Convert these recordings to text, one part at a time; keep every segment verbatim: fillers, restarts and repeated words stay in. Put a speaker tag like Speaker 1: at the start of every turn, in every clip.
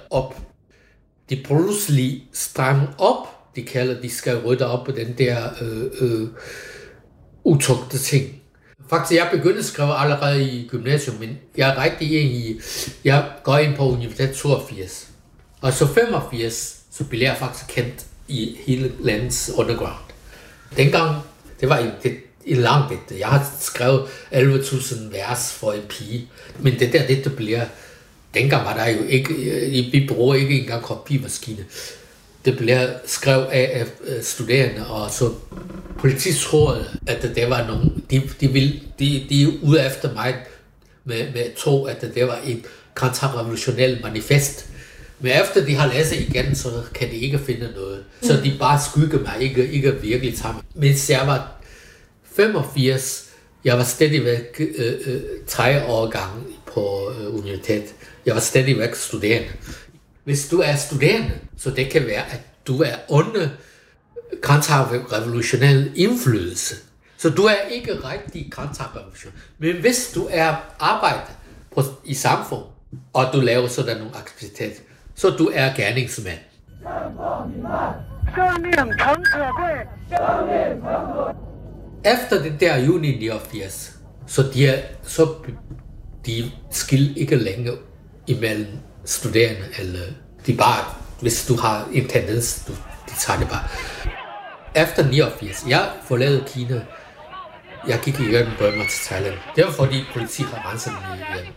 Speaker 1: op. De pludselig stramme op, de kalder, de skal rydde op på den der øh, øh, utugte ting. Faktisk, jeg begyndte at skrive allerede i gymnasium, men jeg er rigtig i, jeg går ind på universitet toogfirs. Og så femogfirs, så blev jeg faktisk kendt i hele landets underground. Dengang, det var en, det, en lang digte. Jeg har skrevet elleve tusind vers for en pige, men det der digte bliver, dengang var der jo ikke, vi bruger ikke engang kopimaskine. Det blev skrevet af studerende, og så politiet troede, at det var nogen, de, de, ville, de, de er ude efter mig med, med to, at det var et kontrarevolutionelt manifest. Men efter de har læst igen, så kan de ikke finde noget. Så de bare skygger mig, ikke, ikke virkelig sammen. Mens jeg var femogfirs, jeg var stadigvæk øh, øh, tre år gang på øh, universitet. Jeg var stadigvæk studerende. Hvis du er studerende, så det kan være, at du er under kontrarevolutionel indflydelse. Så du er ikke rigtig kontrarevolution. Men hvis du er arbejder på, i samfund, og du laver sådan nogle aktiviteter, så du er gerningsmand. Efter det der juni niogfirs, så de, er, så de skil ikke længere imellem studerende, eller de bare, hvis du har en tendens, du, de tager det bare. Efter niogfirs, jeg forlade Kina, jeg gik igennem Burma til Thailand. Det var fordi politi har renset mig igen.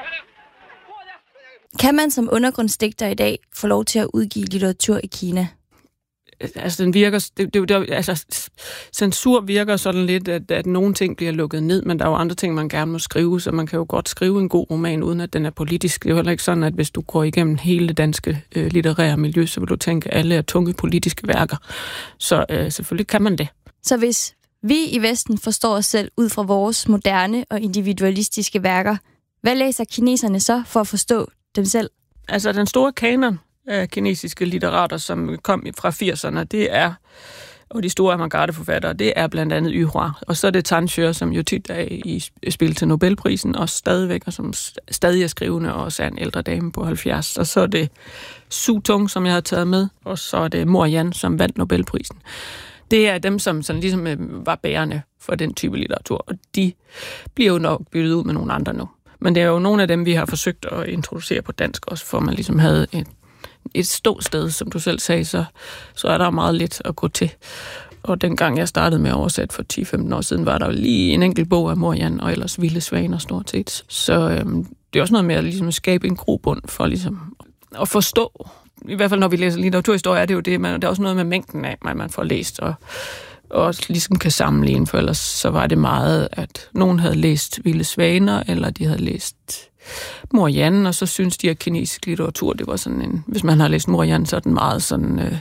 Speaker 2: Kan man som undergrundsdigter i dag få lov til at udgive litteratur i Kina?
Speaker 3: Altså, den virker, det, det, det, altså, censur virker sådan lidt, at, at nogle ting bliver lukket ned, men der er jo andre ting, man gerne må skrive, så man kan jo godt skrive en god roman, uden at den er politisk. Det er jo heller ikke sådan, at hvis du går igennem hele det danske øh, litterære miljø, så vil du tænke, at alle er tunge politiske værker. Så øh, selvfølgelig kan man det.
Speaker 2: Så hvis vi i Vesten forstår os selv ud fra vores moderne og individualistiske værker, hvad læser kineserne så for at forstå dem selv?
Speaker 3: Altså, den store kanon af kinesiske litterater, som kom fra firserne, det er, og de store avantgarde-forfattere, det er blandt andet Yu Hua. Og så er det Tan Shui, som jo tit er i spil til Nobelprisen, og stadigvæk, og som stadig er skrivende, og også er en ældre dame på halvfjerds. Og så er det Su Tung, som jeg har taget med, og så er det Mo Yan, som vandt Nobelprisen. Det er dem, som sådan ligesom var bærende for den type litteratur, og de bliver jo nok byttet ud med nogle andre nu. Men det er jo nogle af dem, vi har forsøgt at introducere på dansk også, for man ligesom havde et, et ståsted, som du selv sagde, så, så er der meget lidt at gå til. Og dengang jeg startede med at oversætte for ti til femten år siden, var der jo lige en enkelt bog af Mo Yan, og ellers Vilde Svaner stort set. Så øhm, det er også noget med at ligesom skabe en grobund for ligesom at forstå. I hvert fald når vi læser litteraturhistorie, er det jo det, men der er også noget med mængden af, hvad man får læst, og og ligesom kan sammenligne, for ellers så var det meget, at nogen havde læst Vilde Svaner, eller de havde læst Mo Yan, og så synes de, at kinesisk litteratur, det var sådan en, hvis man har læst Mo Yan, så er den meget sådan øh,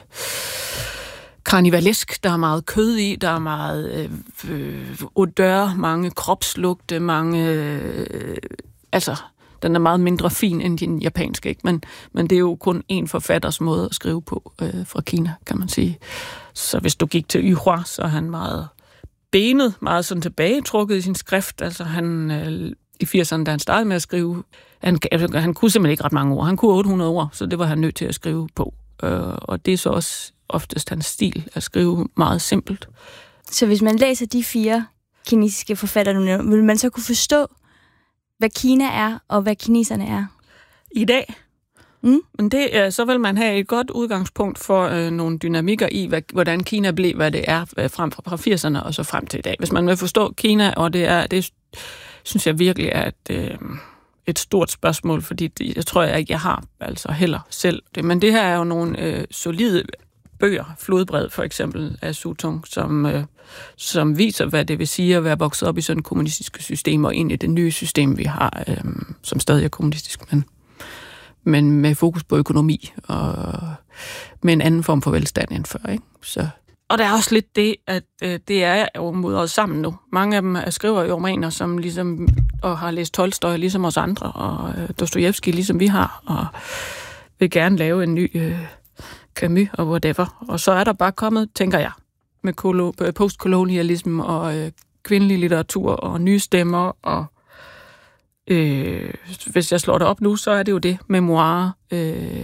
Speaker 3: karnivalesk, der er meget kød i, der er meget øh, odør, mange kropslugte, mange, øh, altså, den er meget mindre fin end den japanske, ikke? Men, men det er jo kun en forfatters måde at skrive på øh, fra Kina, kan man sige. Så hvis du gik til Yu Hua, så er han meget benet, meget sådan tilbagetrukket i sin skrift. Altså han, øh, i firserne, da han startede med at skrive, han, han kunne simpelthen ikke ret mange ord. Han kunne otte hundrede ord, så det var han nødt til at skrive på. Øh, og det er så også oftest hans stil, at skrive meget simpelt.
Speaker 2: Så hvis man læser de fire kinesiske forfattere, vil man så kunne forstå, hvad Kina er, og hvad kineserne er?
Speaker 3: I dag? Mm. Men det er, så vil man have et godt udgangspunkt for øh, nogle dynamikker i, hvad, hvordan Kina blev, hvad det er frem fra, fra firserne og så frem til i dag. Hvis man vil forstå Kina, og det er, det synes jeg virkelig er et, øh, et stort spørgsmål, fordi det, jeg tror jeg ikke, jeg har altså heller selv det. Men det her er jo nogle øh, solide bøger, Flodbred for eksempel af Su Tung, som, øh, som viser, hvad det vil sige at være vokset op i sådan kommunistiske systemer, og ind i det nye system, vi har, øh, som stadig er kommunistisk, men, men med fokus på økonomi, og med en anden form for velstand end før, ikke? Så. Og der er også lidt det, at øh, det er jo modret sammen nu. Mange af dem skriver jo romaner, som ligesom, og har læst Tolstoj ligesom os andre, og øh, Dostojevskij ligesom vi har, og vil gerne lave en ny øh, Camus og whatever. Og så er der bare kommet, tænker jeg, med kolo- postkolonialism og øh, kvindelig litteratur og nye stemmer. Og øh, hvis jeg slår det op nu, så er det jo det. Memoirer, øh,